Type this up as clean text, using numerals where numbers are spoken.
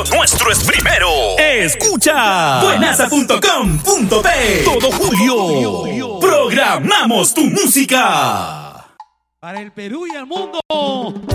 Lo nuestro es primero. Escucha buenaza.com.p. Todo julio. Programamos tu música. Para el Perú y el mundo.